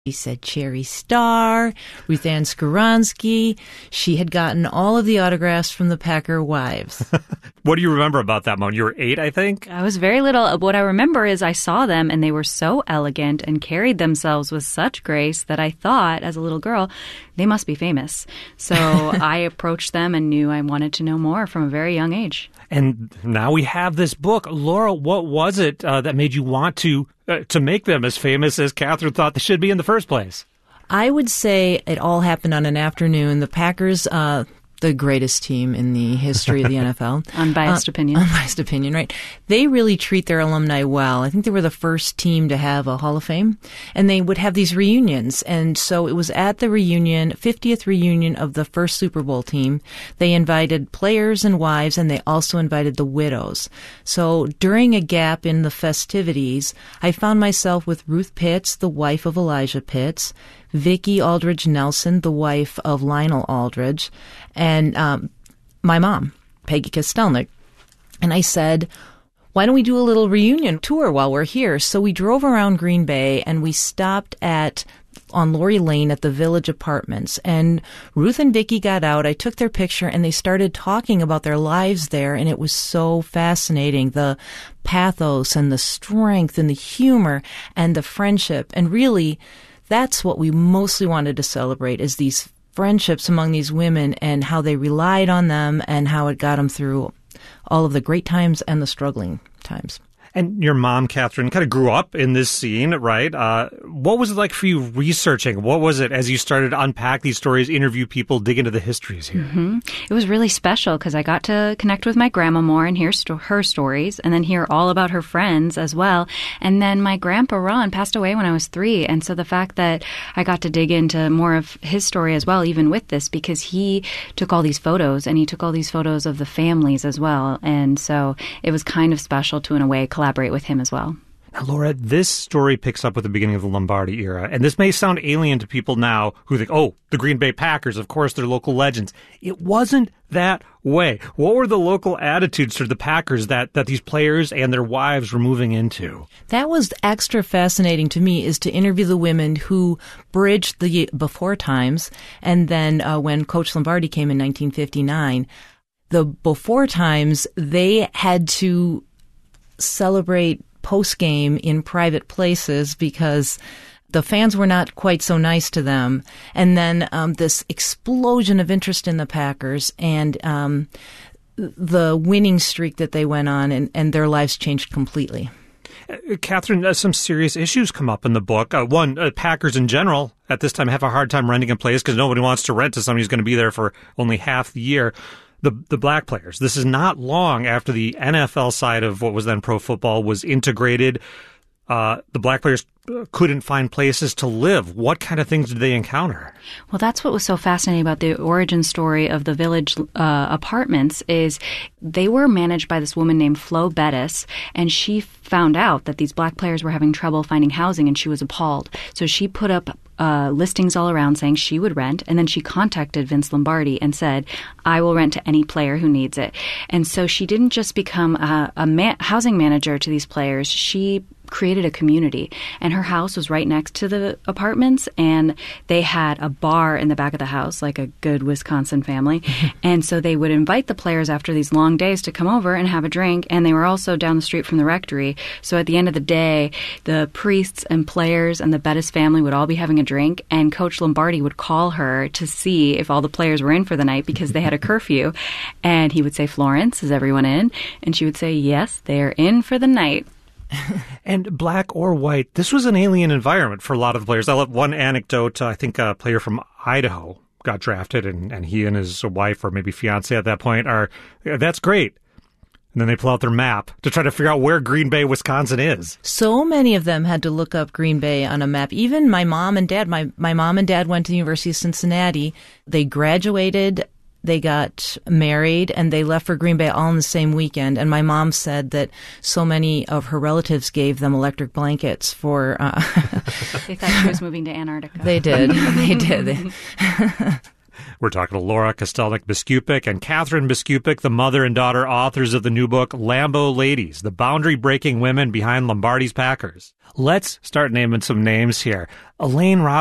He said Cherry Starr, Ruth Ann Skowronski. She had gotten all of the autographs from the Packer wives. What do you remember about that moment? You were 8, I think? I was very little. What I remember is I saw them and they were so elegant and carried themselves with such grace that I thought, as a little girl, they must be famous. So I approached them and knew I wanted to know more from a very young age. And now we have this book. Laura, what was it that made you want to make them as famous as Catherine thought they should be in the first place? I would say it all happened on an afternoon. The Packers, the greatest team in the history of the NFL. Unbiased opinion. Unbiased opinion, right. They really treat their alumni well. I think they were the first team to have a Hall of Fame, and they would have these reunions. And so it was at the 50th reunion of the first Super Bowl team. They invited players and wives, and they also invited the widows. So during a gap in the festivities, I found myself with Ruth Pitts, the wife of Elijah Pitts, Vicki Aldridge Nelson, the wife of Lionel Aldridge, and my mom, Peggy Kostelnik. And I said, why don't we do a little reunion tour while we're here? So we drove around Green Bay and we stopped on Lori Lane at the Village Apartments. And Ruth and Vicki got out. I took their picture and they started talking about their lives there. And it was so fascinating. The pathos and the strength and the humor and the friendship. And really, that's what we mostly wanted to celebrate, is these friendships among these women and how they relied on them and how it got them through all of the great times and the struggling times. And your mom, Catherine, kind of grew up in this scene, right? What was it like for you researching? What was it as you started to unpack these stories, interview people, dig into the histories here? Mm-hmm. It was really special because I got to connect with my grandma more and hear her stories, and then hear all about her friends as well. And then my grandpa, Ron, passed away when I was 3. And so the fact that I got to dig into more of his story as well, even with this, because he took all these photos, and he took all these photos of the families as well. And so it was kind of special to, in a way, collaborate with him as well. Now, Laura, this story picks up with the beginning of the Lombardi era, and this may sound alien to people now who think, oh, the Green Bay Packers, of course, they're local legends. It wasn't that way. What were the local attitudes toward the Packers that these players and their wives were moving into? That was extra fascinating to me, is to interview the women who bridged the before times, and then when Coach Lombardi came in 1959, the before times, they had to celebrate post-game in private places because the fans were not quite so nice to them. And then this explosion of interest in the Packers and the winning streak that they went on, and their lives changed completely. Catherine, some serious issues come up in the book. One, Packers in general at this time have a hard time renting a place because nobody wants to rent to somebody who's going to be there for only half the year. The black players. This is not long after the NFL side of what was then pro football was integrated. The black players couldn't find places to live. What kind of things did they encounter? Well, that's what was so fascinating about the origin story of the Village Apartments is they were managed by this woman named Flo Bettis, and she found out that these black players were having trouble finding housing, and she was appalled. So she put up listings all around saying she would rent, and then she contacted Vince Lombardi and said, I will rent to any player who needs it. And so she didn't just become a housing manager to these players. She created a community, and her house was right next to the apartments, and they had a bar in the back of the house, like a good Wisconsin family. And so they would invite the players after these long days to come over and have a drink, and they were also down the street from the rectory. So at the end of the day, the priests and players and the Bettis family would all be having a drink, and Coach Lombardi would call her to see if all the players were in for the night because they had a curfew. And he would say, Florence, is everyone in? And she would say, yes, they are in for the night. And black or white, this was an alien environment for a lot of the players. I'll have one anecdote. I think a player from Idaho got drafted, and he and his wife, or maybe fiance at that point, that's great. And then they pull out their map to try to figure out where Green Bay, Wisconsin is. So many of them had to look up Green Bay on a map. Even my mom and dad. My mom and dad went to the University of Cincinnati. They graduated. They got married, and they left for Green Bay all in the same weekend. And my mom said that so many of her relatives gave them electric blankets for... They thought she was moving to Antarctica. They did. They did. We're talking to Laura Kostelnik-Biskupik and Catherine Biskupik, the mother and daughter authors of the new book, Lambeau Ladies, the boundary-breaking women behind Lombardi's Packers. Let's start naming some names here. Elaine